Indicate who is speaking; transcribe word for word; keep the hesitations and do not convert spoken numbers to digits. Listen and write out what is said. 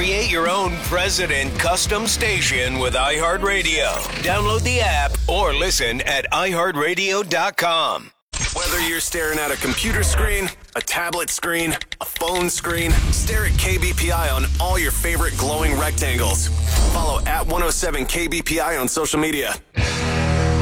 Speaker 1: Create your own President custom station with iHeartRadio. Download the app or listen at i heart radio dot com.
Speaker 2: Whether you're staring at a computer screen, a tablet screen, a phone screen, stare at K B P I on all your favorite glowing rectangles. Follow at one oh seven K B P I on social media.